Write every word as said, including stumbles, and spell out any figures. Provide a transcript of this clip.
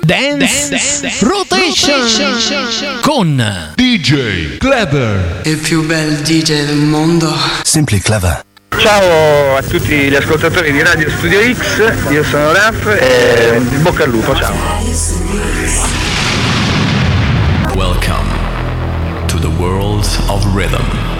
Dance, Dance Rotation, Rotation con D J Clever, il più bel D J del mondo. Simply Clever. Ciao a tutti gli ascoltatori di Radio Studio X, io sono Raf e in bocca al lupo, ciao. Welcome to the world of rhythm.